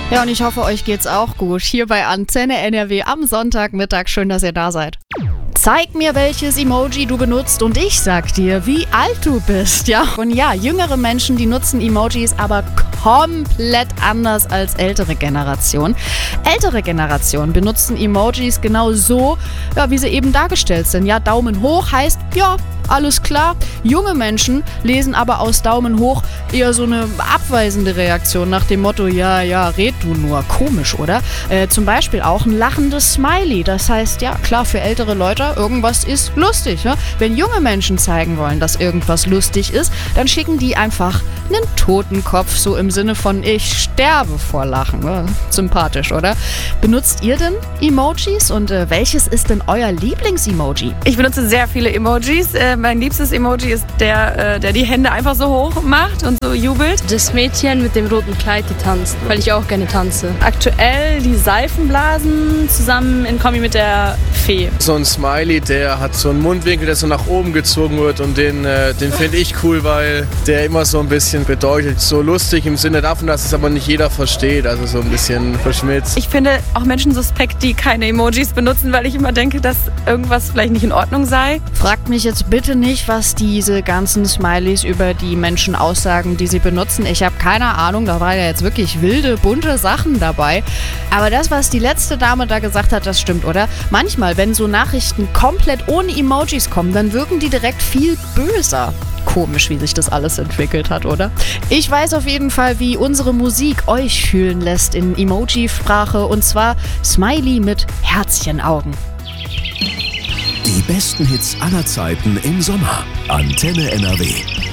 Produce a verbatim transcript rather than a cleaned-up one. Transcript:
Ja, und ich hoffe, euch geht's auch gut. Hier bei Antenne N R W am Sonntagmittag. Schön, dass ihr da seid. Zeig mir, welches Emoji du benutzt und ich sag dir, wie alt du bist, ja? Und ja, jüngere Menschen, die nutzen Emojis aber komplett anders als ältere Generationen. Ältere Generationen benutzen Emojis genau so, ja, wie sie eben dargestellt sind. Ja, Daumen hoch heißt, ja, alles klar. Junge Menschen lesen aber aus Daumen hoch eher so eine abweisende Reaktion nach dem Motto, ja, ja, red du nur. Komisch, oder? Äh, zum Beispiel auch ein lachendes Smiley. Das heißt, ja, klar, für ältere Leute, irgendwas ist lustig. Ja? Wenn junge Menschen zeigen wollen, dass irgendwas lustig ist, dann schicken die einfach einen Totenkopf, so im Sinne von, ich sterbe vor Lachen. Ja, sympathisch, oder? Benutzt ihr denn Emojis und äh, welches ist denn euer Lieblings-Emoji? Ich benutze sehr viele Emojis. Äh, mein liebstes Emoji ist der, äh, der die Hände einfach so hoch macht und so jubelt. Das Mädchen mit dem roten Kleid, die tanzt, weil ich auch gerne tanze. Aktuell die Seifenblasen zusammen in Kombi mit der Fee. So ein Smiley, der hat so einen Mundwinkel, der so nach oben gezogen wird und den, äh, den finde ich cool, weil der immer so ein bisschen bedeutet. So lustig im Sinne davon, dass es aber nicht jeder versteht, also so ein bisschen verschmitzt. Ich finde auch Menschen suspekt, die keine Emojis benutzen, weil ich immer denke, dass irgendwas vielleicht nicht in Ordnung sei. Fragt mich jetzt bitte nicht, was diese ganzen Smileys über die Menschen aussagen, die sie benutzen. Ich habe keine Ahnung, da waren ja jetzt wirklich wilde, bunte Sachen dabei. Aber das, was die letzte Dame da gesagt hat, das stimmt, oder? Manchmal, wenn so Nachrichten komplett ohne Emojis kommen, dann wirken die direkt viel böser. Komisch, wie sich das alles entwickelt hat, oder? Ich weiß auf jeden Fall, wie unsere Musik euch fühlen lässt in Emoji-Sprache, und zwar Smiley mit Herzchenaugen. Die besten Hits aller Zeiten im Sommer. Antenne N R W.